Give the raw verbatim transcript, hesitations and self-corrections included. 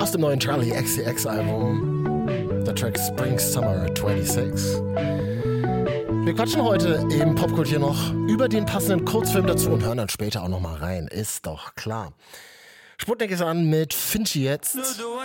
Aus dem neuen Charlie X C X Album, der Track Spring Summer sechsundzwanzig. Wir quatschen heute im Popkultur noch über den passenden Kurzfilm dazu und hören dann später auch noch mal rein, ist doch klar. Sputnik ist an mit Finchi jetzt.